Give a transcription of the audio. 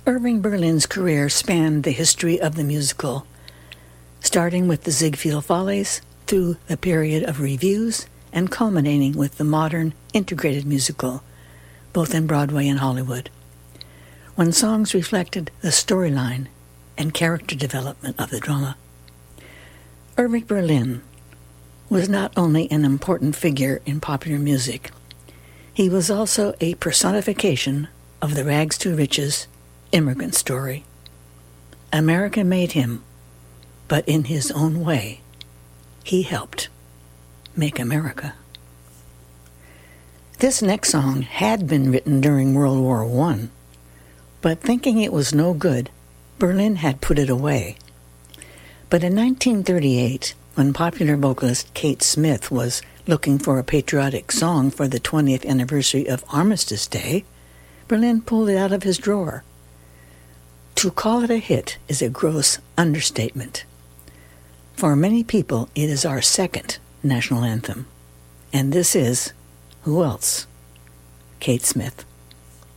Irving Berlin's career spanned the history of the musical, starting with the Ziegfeld Follies through the period of revues and culminating with the modern integrated musical, both in Broadway and Hollywood, when songs reflected the storyline and character development of the drama. Irving Berlin was not only an important figure in popular music, he was also a personification of the rags-to-riches immigrant story. America made him, but in his own way, he helped make America. This next song had been written during World War I, but thinking it was no good, Berlin had put it away. But in 1938, when popular vocalist Kate Smith was looking for a patriotic song for the 20th anniversary of Armistice Day, Berlin pulled it out of his drawer. To call it a hit is a gross understatement. For many people, it is our second national anthem. And this is, who else? Kate Smith.